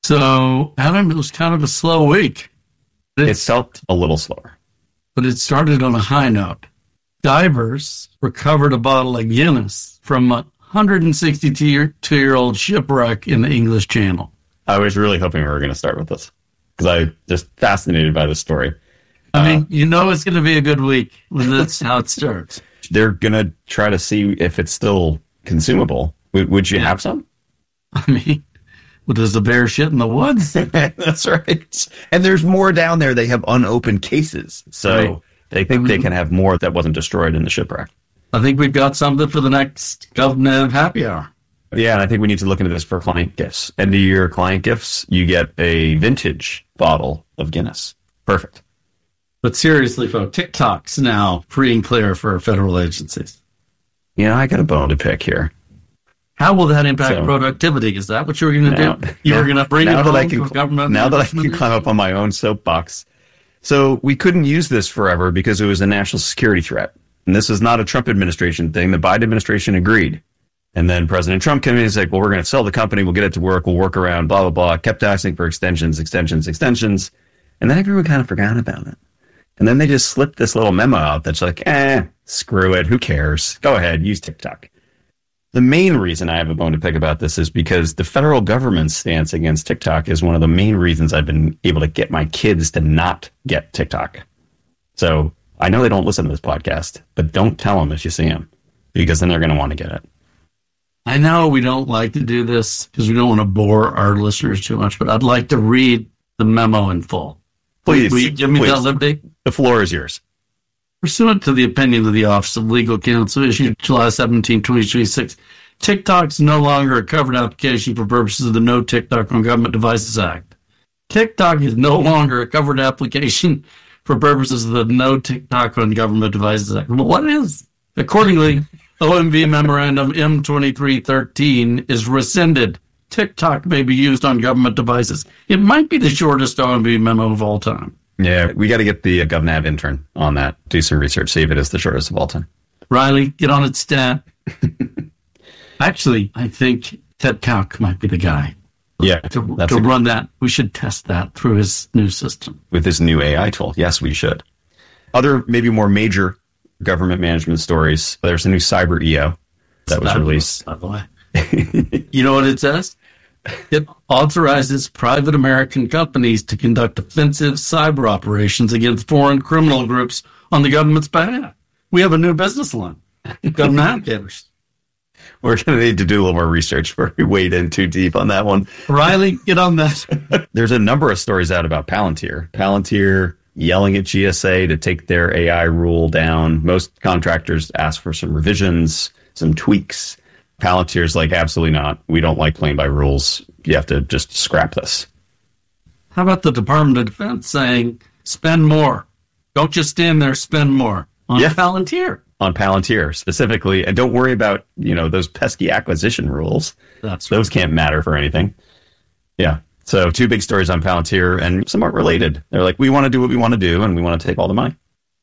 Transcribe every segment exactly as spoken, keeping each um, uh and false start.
So, Adam, it was kind of a slow week. It, it felt a little slower. But it started on a high note. Divers recovered a bottle of Guinness from a one hundred sixty-two-year-old shipwreck in the English Channel. I was really hoping we were going to start with this because I'm just fascinated by this story. I mean, uh, you know it's going to be a good week when that's how it starts. They're going to try to see if it's still consumable. Would, would you have some? I mean, well, does the bear shit in the woods? That's right. And there's more down there. They have unopened cases. So right. they think I mean, they can have more that wasn't destroyed in the shipwreck. I think we've got something for the next GovNev happy hour. Yeah, and I think we need to look into this for client gifts. End of year client gifts, you get a vintage bottle of Guinness. Perfect. But seriously, folks, TikTok's now free and clear for federal agencies. Yeah, I got a bone to pick here. How will that impact so, productivity? Is that what you were going to do? You now, were going to bring now it that home I can, for government? Now that I can climb up on my own soapbox. So we couldn't use this forever because it was a national security threat. And this is not a Trump administration thing. The Biden administration agreed. And then President Trump came in and said, well, we're going to sell the company. We'll get it to work. We'll work around, blah, blah, blah. Kept asking for extensions, extensions, extensions. And then everyone kind of forgot about it. And then they just slipped this little memo out that's like, eh, screw it. Who cares? Go ahead. Use TikTok. The main reason I have a bone to pick about this is because the federal government's stance against TikTok is one of the main reasons I've been able to get my kids to not get TikTok. So I know they don't listen to this podcast, but don't tell them if you see them, because then they're going to want to get it. I know we don't like to do this because we don't want to bore our listeners too much, but I'd like to read the memo in full. Please, Will you give me please. that liberty? The floor is yours. Pursuant to the opinion of the Office of Legal Counsel issued July seventeenth, twenty twenty-six, TikTok's no longer a covered application for purposes of the No TikTok on Government Devices Act. TikTok is no longer a covered application for purposes of the No TikTok on Government Devices Act. Well, what is? Accordingly, O M V Memorandum M twenty-three thirteen is rescinded. TikTok may be used on government devices. It might be the shortest O M V memo of all time. Yeah, we got to get the uh, GovNav intern on that. Do some research, see if it is the shortest of all time. Riley, get on its stat. Actually, I think Ted Kauk might be the guy. Yeah, to, to run that. We should test that through his new system. With his new A I tool. Yes, we should. Other, maybe more major government management stories. There's a new Cyber E O that was released. By the way. You know what it says? It authorizes private American companies to conduct offensive cyber operations against foreign criminal groups on the government's behalf. We have a new business line. Government navigators. We're going to need to do a little more research before we wade in too deep on that one. Riley, get on that. There's a number of stories out about Palantir. Palantir yelling at G S A to take their A I rule down. Most contractors ask for some revisions, some tweaks. Palantir's like, absolutely not. We don't like playing by rules. You have to just scrap this. How about the Department of Defense saying, spend more? Don't just stand there, spend more on yeah. Palantir. On Palantir specifically. And don't worry about, you know, those pesky acquisition rules. That's Those right. can't matter for anything. Yeah. So two big stories on Palantir and somewhat related. They're like, we want to do what we want to do and we want to take all the money.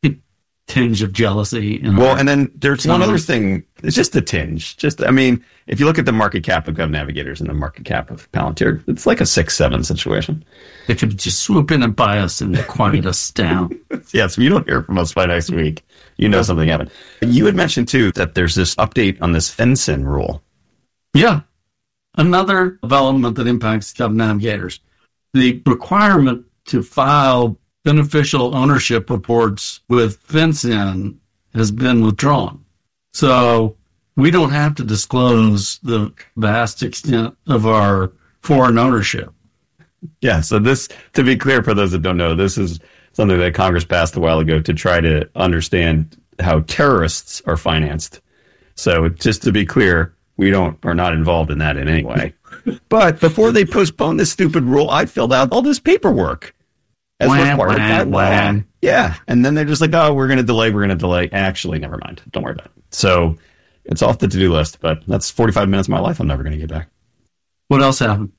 Tinge of jealousy. In well, our, and then there's one other thing. It's just a tinge. Just, I mean, if you look at the market cap of GovNavigators and the market cap of Palantir, it's like a six seven situation. They could just swoop in and buy us and quiet us down. Yes, you don't hear from us by next week. You know something happened. You had mentioned, too, that there's this update on this FinCEN rule. Yeah. Another development that impacts GovNavigators. The requirement to file beneficial ownership reports with FinCEN has been withdrawn. So we don't have to disclose the vast extent of our foreign ownership. Yeah, so this, to be clear for those that don't know, this is something that Congress passed a while ago to try to understand how terrorists are financed. So just to be clear, we don't are not involved in that in any way. But before they postponed this stupid rule, I filled out all this paperwork. As wah, required by wah, law. wah. Yeah. And then they're just like, oh, we're going to delay, we're going to delay. Actually, never mind. Don't worry about it. So it's off the to-do list, but that's forty-five minutes of my life I'm never going to get back. What else happened?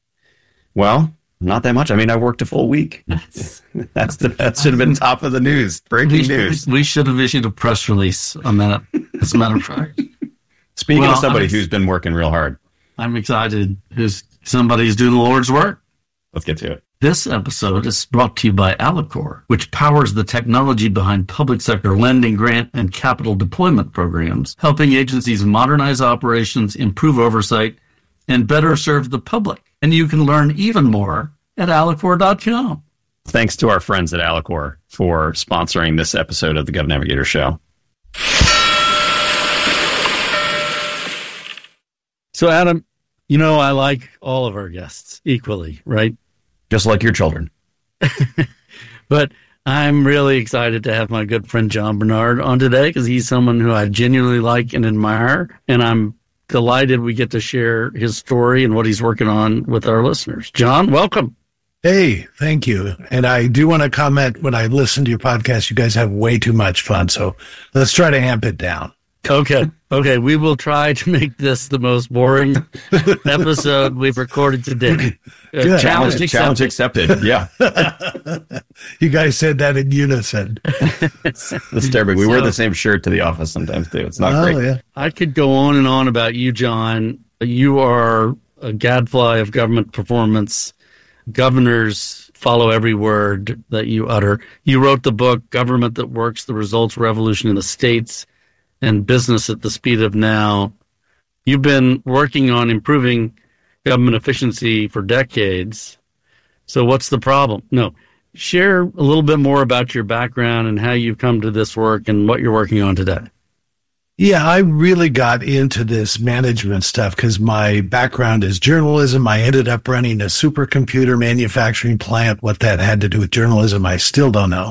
Well, not that much. I mean, I worked a full week. That's the, that should have been top of the news. Breaking we, news. We should have issued a press release on that, as a matter of fact. Speaking well, of somebody I'm, who's been working real hard. I'm excited. Who's somebody who's doing the Lord's work. Let's get to it. This episode is brought to you by Alicor, which powers the technology behind public sector lending, grant, and capital deployment programs, helping agencies modernize operations, improve oversight, and better serve the public. And you can learn even more at alicor dot com. Thanks to our friends at Alicor for sponsoring this episode of the Gov Navigator Show. So, Adam, you know I like all of our guests equally, right? Just like your children. But I'm really excited to have my good friend John Bernard on today because he's someone who I genuinely like and admire, and I'm delighted we get to share his story and what he's working on with our listeners. John, welcome. Hey, thank you. And I do want to comment, when I listen to your podcast, you guys have way too much fun. So let's try to amp it down. Okay. Okay. We will try to make this the most boring episode we've recorded today. Uh, Good. challenge accepted. Challenge accepted. Yeah. You guys said that in unison. That's terrible. We So- wear the same shirt to the office sometimes, too. It's not Oh, great. yeah. I could go on and on about you, John. You are a gadfly of government performance. Governors follow every word that you utter. You wrote the book, Government That Works, The Results Revolution in the States and Business at the Speed of Now. You've been working on improving government efficiency for decades. So what's the problem? No. Share a little bit more about your background and how you've come to this work and what you're working on today. Yeah, I really got into this management stuff because my background is journalism. I ended up running a supercomputer manufacturing plant. What that had to do with journalism, I still don't know.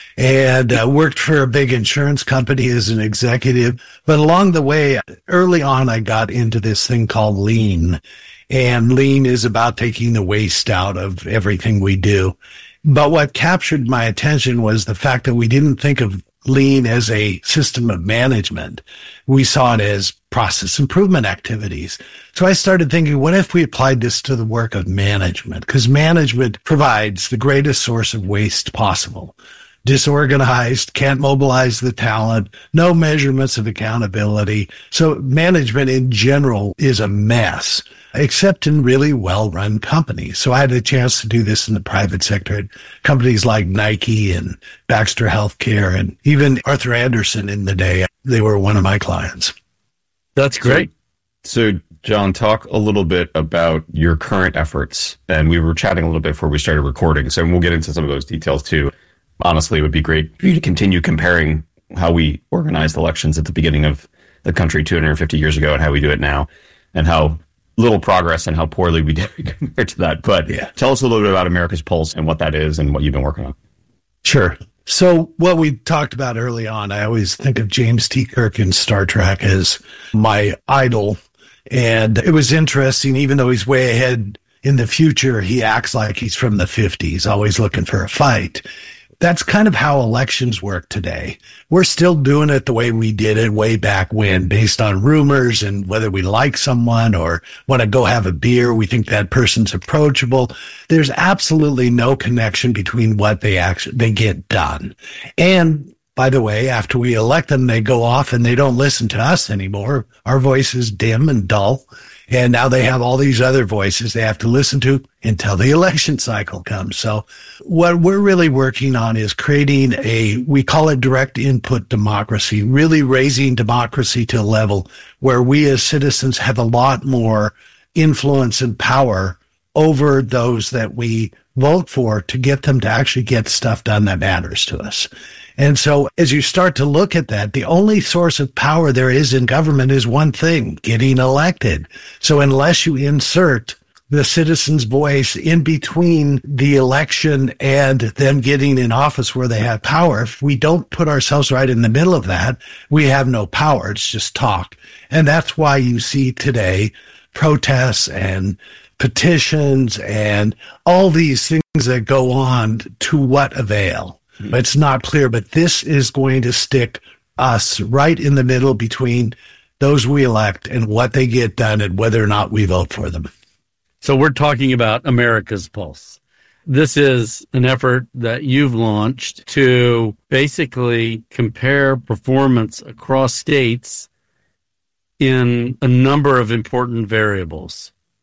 And uh, worked for a big insurance company as an executive. But along the way, early on, I got into this thing called lean. And lean is about taking the waste out of everything we do. But what captured my attention was the fact that we didn't think of lean as a system of management. We saw it as process improvement activities. So I started thinking, what if we applied this to the work of management? Because management provides the greatest source of waste possible. Disorganized, can't mobilize the talent, no measurements of accountability. So management in general is a mess, except in really well-run companies. So I had a chance to do this in the private sector at companies like Nike and Baxter Healthcare and even Arthur Andersen in the day. They were one of my clients. That's great. So, John, talk a little bit about your current efforts. And we were chatting a little bit before we started recording, so we'll get into some of those details too. Honestly, it would be great for you to continue comparing how we organized elections at the beginning of the country two hundred fifty years ago and how we do it now, and how little progress and how poorly we did compared to that. But Yeah. tell us a little bit about America's Pulse and what that is and what you've been working on. Sure. So what we talked about early on, I always think of James T. Kirk in Star Trek as my idol. And it was interesting, even though he's way ahead in the future, he acts like he's from the fifties, always looking for a fight. That's kind of how elections work today. We're still doing it the way we did it way back when, based on rumors and whether we like someone or want to go have a beer. We think that person's approachable. There's absolutely no connection between what they actually, they get done. And by the way, after we elect them, they go off and they don't listen to us anymore. Our voice is dim and dull. And now they have all these other voices they have to listen to until the election cycle comes. So what we're really working on is creating a, we call it direct input democracy, really raising democracy to a level where we as citizens have a lot more influence and power over those that we vote for to get them to actually get stuff done that matters to us. And so as you start to look at that, the only source of power there is in government is one thing, getting elected. So unless you insert the citizen's voice in between the election and them getting in office where they have power, if we don't put ourselves right in the middle of that, we have no power. It's just talk. And that's why you see today protests and petitions and all these things that go on. To what avail? It's not clear, but this is going to stick us right in the middle between those we elect and what they get done and whether or not we vote for them. So we're talking about America's Pulse. This is an effort that you've launched to basically compare performance across states in a number of important variables.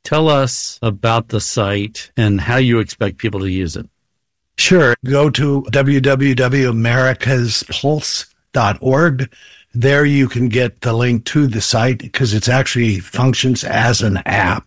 Tell us about the site and how you expect people to use it. Sure. Go to w w w dot americas pulse dot org. There you can get the link to the site because it actually functions as an app.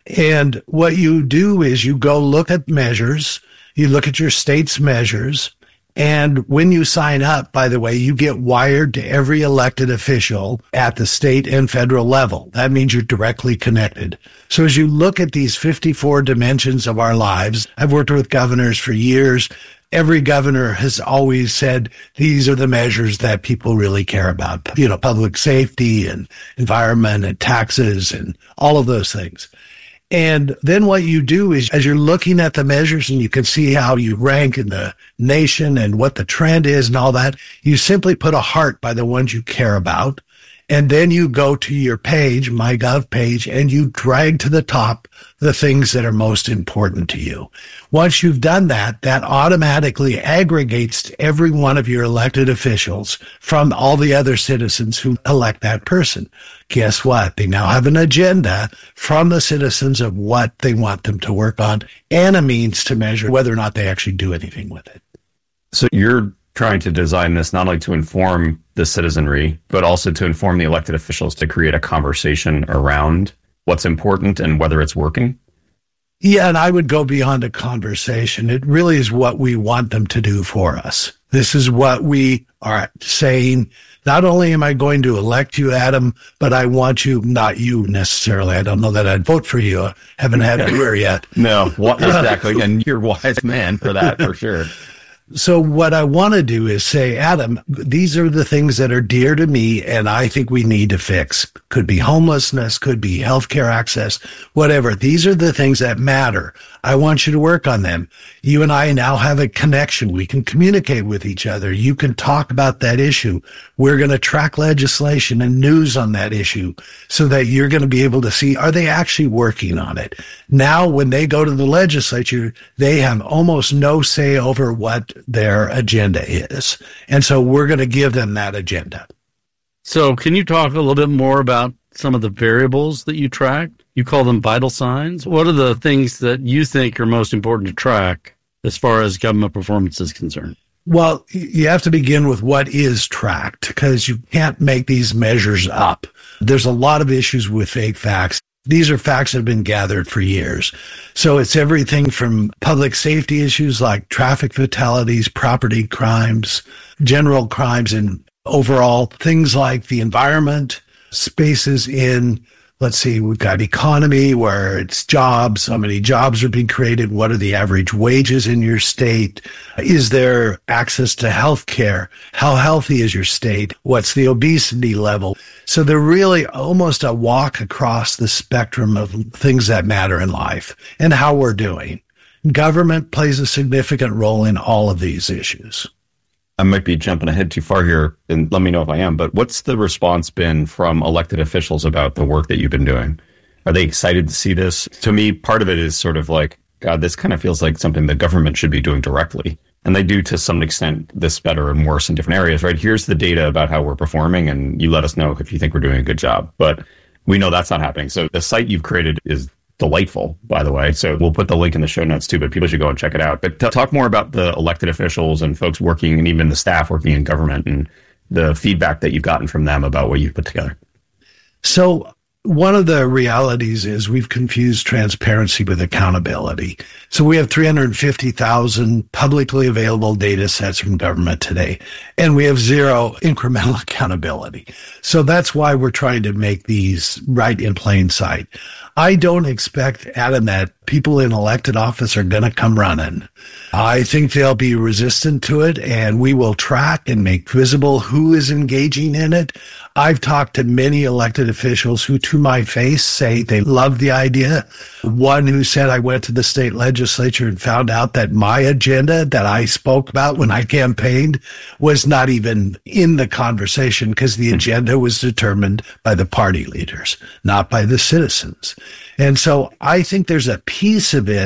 And what you do is you go look at measures, you look at your state's measures, and when you sign up, by the way, you get wired to every elected official at the state and federal level. That means you're directly connected. So as you look at these fifty-four dimensions of our lives, I've worked with governors for years. Every governor has always said, these are the measures that people really care about. You know, public safety and environment and taxes and all of those things. And then what you do is, as you're looking at the measures and you can see how you rank in the nation and what the trend is and all that, you simply put a heart by the ones you care about. And then you go to your page, MyGov page, and you drag to the top the things that are most important to you. Once you've done that, that automatically aggregates to every one of your elected officials from all the other citizens who elect that person. Guess what? They now have an agenda from the citizens of what they want them to work on and a means to measure whether or not they actually do anything with it. So you're trying to design this not only to inform the citizenry, but also to inform the elected officials to create a conversation around what's important and whether it's working? Yeah, and I would go beyond a conversation. It really is what we want them to do for us. This is what we are saying. Not only am I going to elect you, Adam, but I want you, not you necessarily. I don't know that I'd vote for you. I haven't had a career yet. No, what, exactly. And you're a wise man for that, for sure. So what I want to do is say, Adam, these are the things that are dear to me and I think we need to fix. Could be homelessness, could be healthcare access, whatever. These are the things that matter. I want you to work on them. You and I now have a connection. We can communicate with each other. You can talk about that issue. We're going to track legislation and news on that issue so that you're going to be able to see, are they actually working on it? Now, when they go to the legislature, they have almost no say over what their agenda is. And so we're going to give them that agenda. So can you talk a little bit more about some of the variables that you track? You call them vital signs. What are the things that you think are most important to track as far as government performance is concerned? Well, you have to begin with what is tracked because you can't make these measures up. There's a lot of issues with fake facts. These are facts that have been gathered for years. So it's everything from public safety issues like traffic fatalities, property crimes, general crimes, and overall things like the environment, spaces in, let's see, we've got economy where it's jobs, how many jobs are being created, what are the average wages in your state, is there access to health care, how healthy is your state, what's the obesity level. So they're really almost a walk across the spectrum of things that matter in life and how we're doing. Government plays a significant role in all of these issues. I might be jumping ahead too far here, and let me know if I am, but what's the response been from elected officials about the work that you've been doing? Are they excited to see this? To me, part of it is sort of like, God, this kind of feels like something the government should be doing directly. And they do to some extent this better and worse in different areas, right? Here's the data about how we're performing, and you let us know if you think we're doing a good job. But we know that's not happening. So the site you've created is delightful, by the way. So we'll put the link in the show notes too, but people should go and check it out. But t- talk more about the elected officials and folks working and even the staff working in government and the feedback that you've gotten from them about what you've put together. So one of the realities is we've confused transparency with accountability. So we have three hundred fifty thousand publicly available data sets from government today, and we have zero incremental accountability. So that's why we're trying to make these right in plain sight. I don't expect, Adam, that people in elected office are going to come running. I think they'll be resistant to it, and we will track and make visible who is engaging in it. I've talked to many elected officials who, to my face, say they love the idea. One who said, I went to the state legislature and found out that my agenda that I spoke about when I campaigned was not even in the conversation because the agenda was determined by the party leaders, not by the citizens. And so I think there's a piece of it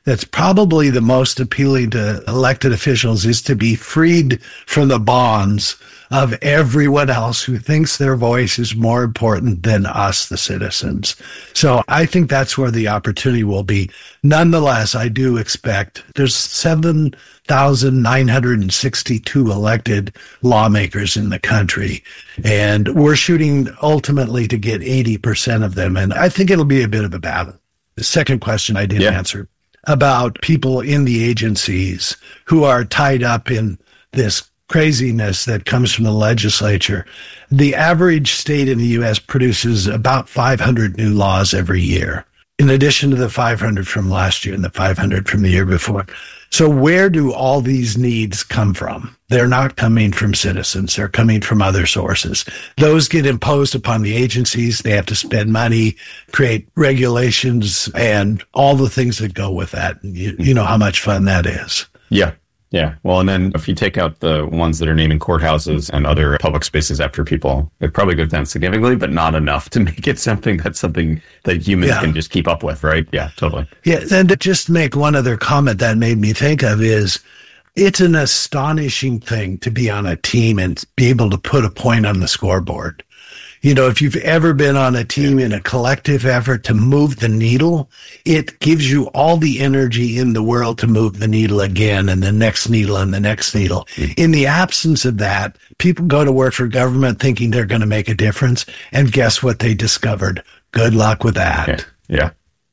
that's probably the most appealing to elected officials is to be freed from the bonds of everyone else who thinks their voice is more important than us, the citizens. So I think that's where the opportunity will be. Nonetheless, I do expect there's seven thousand nine hundred sixty-two elected lawmakers in the country, and we're shooting ultimately to get eighty percent of them. And I think it'll be a bit of a battle. The second question I didn't yeah. answer about people in the agencies who are tied up in this craziness that comes from the legislature. The average state in the U S produces about five hundred new laws every year, in addition to the five hundred from last year and the five hundred from the year before. So where do all these needs come from? They're not coming from citizens. They're coming from other sources. Those get imposed upon the agencies. They have to spend money, create regulations, and all the things that go with that. You, you know how much fun that is. Yeah. Yeah. Well, and then if you take out the ones that are naming courthouses and other public spaces after people, it probably goes down significantly, but not enough to make it something that's something that humans yeah. can just keep up with, right? Yeah, totally. Yeah. And to just make one other comment that made me think of is it's an astonishing thing to be on a team and be able to put a point on the scoreboard. You know, if you've ever been on a team in a collective effort to move the needle, it gives you all the energy in the world to move the needle again and the next needle and the next needle. Mm. In the absence of that, people go to work for government thinking they're going to make a difference. And guess what they discovered? Good luck with that. Yeah. yeah.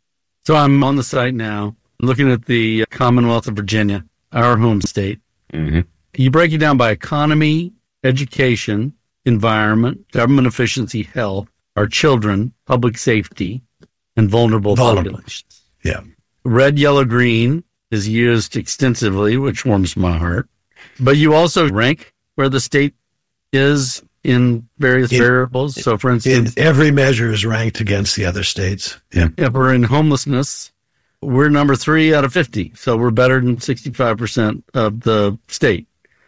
So I'm on the site now, looking at the Commonwealth of Virginia, our home state. Mm-hmm. You break it down by economy, education, environment, government efficiency, health, our children, public safety, and vulnerable, vulnerable populations. Yeah. Red, yellow, green is used extensively, which warms my heart. But you also rank where the state is in various in, variables. So, for instance, in every measure is ranked against the other states. Yeah. If we're in homelessness, we're number three out of fifty. So we're better than sixty-five percent of the state.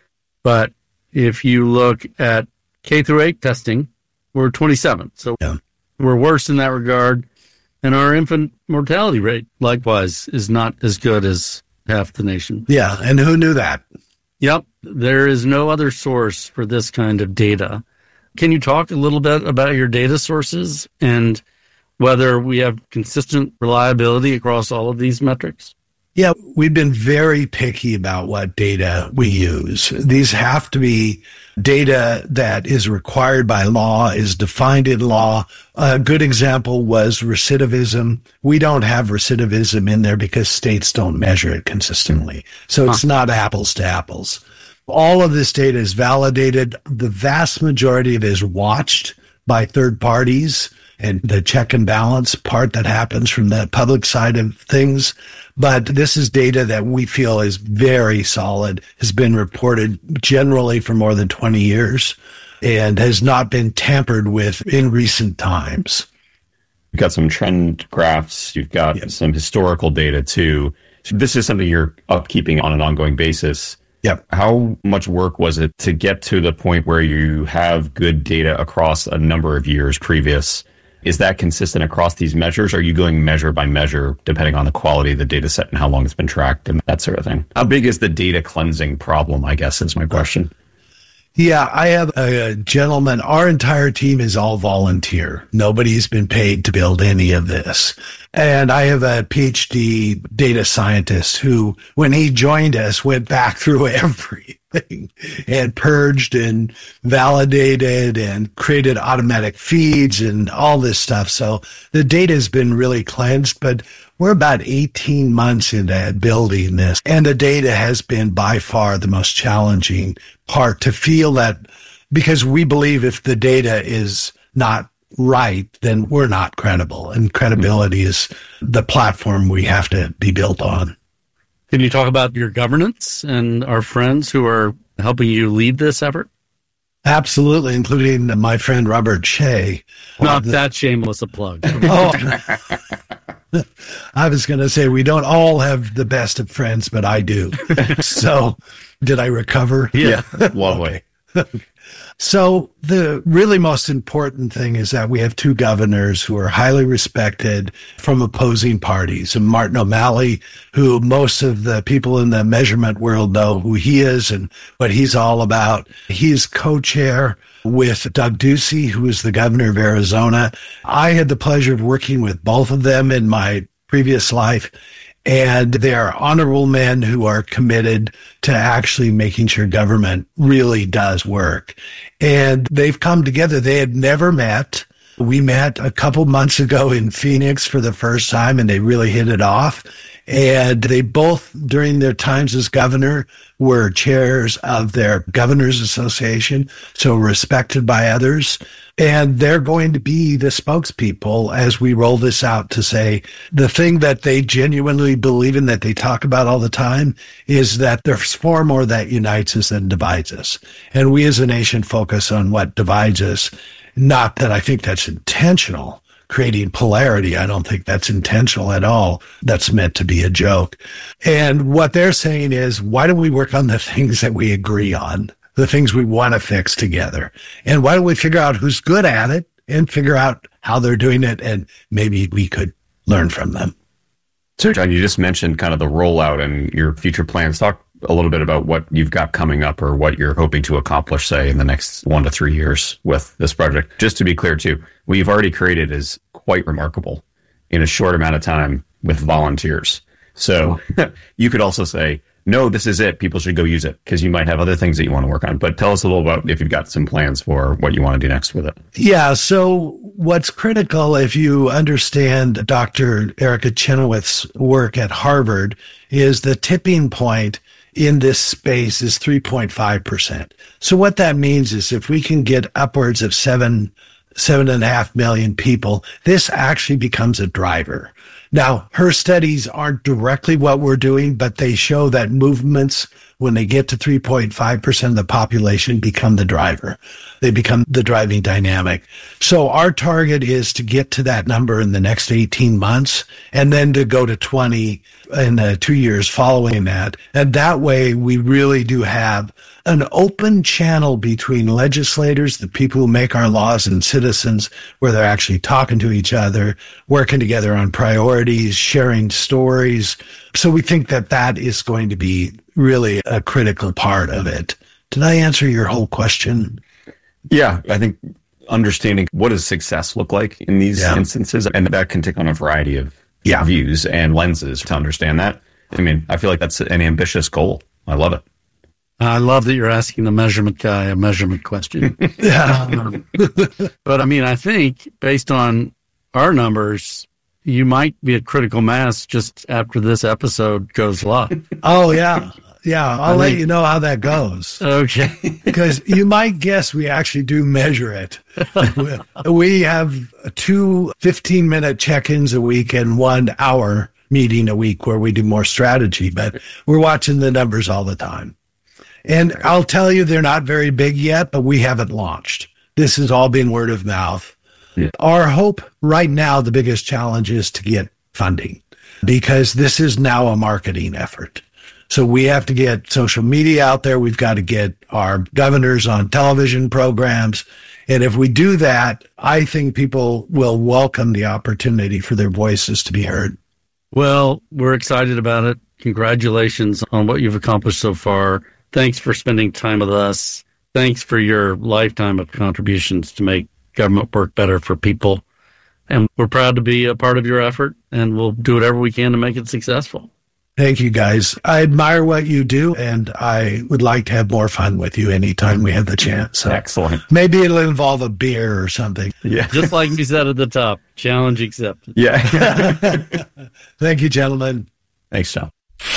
But if you look at K through eight testing, we're twenty-seven. So yeah. we're worse in that regard. And our infant mortality rate, likewise, is not as good as half the nation. Yeah. And who knew that? Yep. There is no other source for this kind of data. Can you talk a little bit about your data sources and whether we have consistent reliability across all of these metrics? Yeah, we've been very picky about what data we use. These have to be data that is required by law, is defined in law. A good example was recidivism. We don't have recidivism in there because states don't measure it consistently. So it's huh. not apples to apples. All of this data is validated. The vast majority of it is watched by third parties and the check and balance part that happens from the public side of things. But this is data that we feel is very solid, has been reported generally for more than twenty years, and has not been tampered with in recent times. You've got some trend graphs. You've got yep. some historical data, too. So this is something you're upkeeping on an ongoing basis. Yep. How much work was it to get to the point where you have good data across a number of years previous? Is that consistent across these measures? Or are you going measure by measure, depending on the quality of the data set and how long it's been tracked and that sort of thing? How big is the data cleansing problem, I guess, is my question. Yeah, I have a gentleman. Our entire team is all volunteer. Nobody's been paid to build any of this. And I have a PhD data scientist who, when he joined us, went back through everything and purged and validated and created automatic feeds and all this stuff. So the data has been really cleansed, but we're about eighteen months into building this. And the data has been by far the most challenging part to feel that, because we believe if the data is not right, then we're not credible. And credibility is the platform we have to be built on. Can you talk about your governance and our friends who are helping you lead this effort? Absolutely, including my friend Robert Shea. Not the, that shameless a plug. Oh, I was going to say we don't all have the best of friends, but I do. So did I recover? Yeah, lovely. So the really most important thing is that we have two governors who are highly respected from opposing parties. And Martin O'Malley, who most of the people in the measurement world know who he is and what he's all about. He's co-chair with Doug Ducey, who is the governor of Arizona. I had the pleasure of working with both of them in my previous life. And they are honorable men who are committed to actually making sure government really does work. And they've come together. They had never met. We met a couple months ago in Phoenix for the first time, and they really hit it off. And they both, during their times as governor, were chairs of their Governors Association, so respected by others. And they're going to be the spokespeople as we roll this out to say the thing that they genuinely believe in, that they talk about all the time, is that there's far more that unites us than divides us. And we as a nation focus on what divides us. Not that I think that's intentional, creating polarity. I don't think that's intentional at all. That's meant to be a joke. And what they're saying is, why don't we work on the things that we agree on? The things we want to fix together. And why don't we figure out who's good at it and figure out how they're doing it, and maybe we could learn from them. So, John, you just mentioned kind of the rollout and your future plans. Talk a little bit about what you've got coming up or what you're hoping to accomplish, say, in the next one to three years with this project. Just to be clear, too, what you've already created is quite remarkable in a short amount of time with volunteers. So you could also say, no, this is it. People should go use it, because you might have other things that you want to work on. But tell us a little about if you've got some plans for what you want to do next with it. Yeah. So what's critical, if you understand Doctor Erica Chenoweth's work at Harvard, is the tipping point in this space is three point five percent. So what that means is if we can get upwards of seven, seven and a half million people, this actually becomes a driver. Now, her studies aren't directly what we're doing, but they show that movements, when they get to three point five percent of the population, become the driver. They become the driving dynamic. So our target is to get to that number in the next eighteen months, and then to go to twenty in the two years following that. And that way, we really do have an open channel between legislators, the people who make our laws, and citizens, where they're actually talking to each other, working together on priorities, sharing stories. So we think that that is going to be really a critical part of it. Did I answer your whole question? Yeah, I think understanding what does success look like in these yeah. instances, and that can take on a variety of yeah. views and lenses to understand that. I mean, I feel like that's an ambitious goal. I love it. I love that you're asking the measurement guy a measurement question. um, but I mean, I think based on our numbers, you might be at critical mass just after this episode goes live. Oh, yeah. Yeah, I'll I let think, you know how that goes. Okay. Because you might guess we actually do measure it. We have two fifteen-minute check-ins a week and one hour meeting a week where we do more strategy, but we're watching the numbers all the time. And I'll tell you, they're not very big yet, but we haven't launched. This has all been word of mouth. Yeah. Our hope right now, the biggest challenge is to get funding, because this is now a marketing effort. So we have to get social media out there. We've got to get our governors on television programs. And if we do that, I think people will welcome the opportunity for their voices to be heard. Well, we're excited about it. Congratulations on what you've accomplished so far. Thanks for spending time with us. Thanks for your lifetime of contributions to make government work better for people. And we're proud to be a part of your effort, and we'll do whatever we can to make it successful. Thank you, guys. I admire what you do, and I would like to have more fun with you anytime we have the chance. So excellent. Maybe it'll involve a beer or something. Yeah. Just like we said at the top, challenge accepted. Yeah. Thank you, gentlemen. Thanks, John.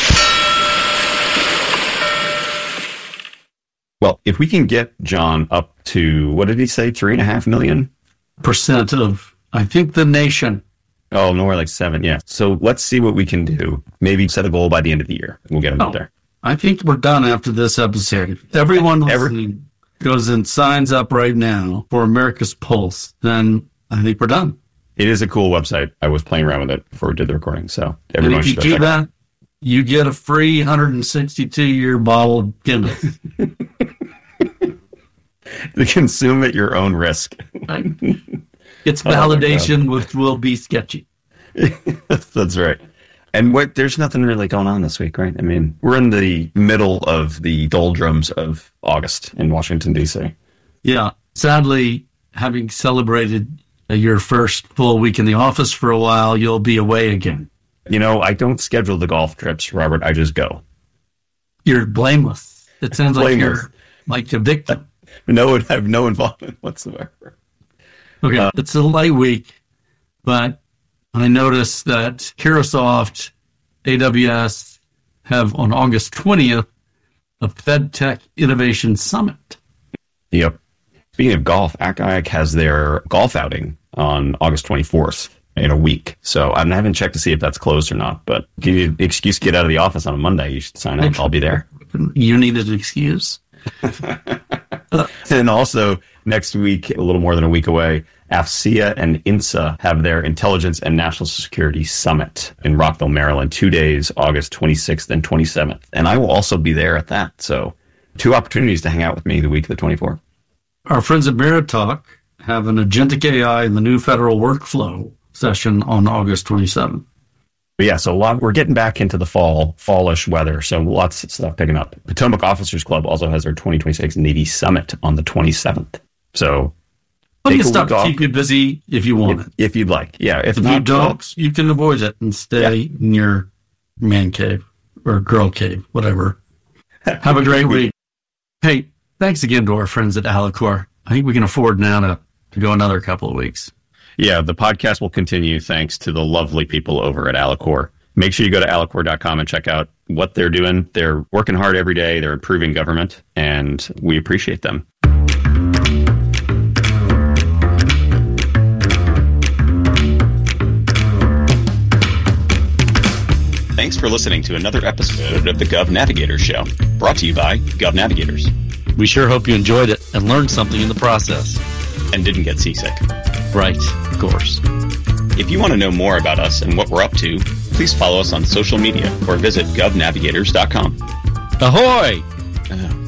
Well, if we can get John up to, what did he say, three and a half million? Percent of, I think, the nation. Oh, no, more like seven, yeah. So let's see what we can do. Maybe set a goal by the end of the year. We'll get him oh, up there. I think we're done after this episode. Everyone listening goes and signs up right now for America's Pulse, then I think we're done. It is a cool website. I was playing around with it before we did the recording, so everyone and if should you go do check that, you get a free one hundred sixty-two year bottle of Guinness. Consume at your own risk. Right? It's validation, oh which will be sketchy. That's right. And what? There's nothing really going on this week, right? I mean, we're in the middle of the doldrums of August in Washington, D C. Yeah. Sadly, having celebrated your first full week in the office for a while, you'll be away again. You know, I don't schedule the golf trips, Robert. I just go. You're blameless. It sounds like blameless. You're like a victim. No, I have no involvement whatsoever. Okay, uh, it's a light week, but I noticed that Carahsoft, A W S have on August twentieth a FedTech Innovation Summit. Yep. Speaking of golf, A C I A C has their golf outing on August twenty-fourth in a week. So I haven't checked to see if that's closed or not, but if you need an excuse to get out of the office on a Monday, you should sign up. I'll be there. You need an excuse? And also next week, a little more than a week away, AFCEA and INSA have their Intelligence and National Security Summit in Rockville, Maryland, two days, August twenty-sixth and twenty-seventh. And I will also be there at that. So two opportunities to hang out with me the week of the twenty-fourth. Our friends at Meritalk have an Agentic A I in the new federal workflow session on August twenty-seventh. But yeah, so a lot, we're getting back into the fall, fallish weather, so lots of stuff picking up. Potomac Officers Club also has their twenty twenty-six Navy Summit on the twenty-seventh. So plenty of stuff to keep you busy if you want if, it. If you'd like. Yeah. If, if not, you don't, you can avoid it and stay yeah. in your man cave or girl cave, whatever. Have a great week. Hey, thanks again to our friends at Alicorp. I think we can afford now to, to go another couple of weeks. Yeah, the podcast will continue thanks to the lovely people over at Alicorp. Make sure you go to alicorp dot com and check out what they're doing. They're working hard every day. They're improving government, and we appreciate them. Thanks for listening to another episode of the Gov Navigators Show, brought to you by Gov Navigators. We sure hope you enjoyed it and learned something in the process. And didn't get seasick. Right, of course. If you want to know more about us and what we're up to, please follow us on social media or visit gov navigators dot com. Ahoy! Uh,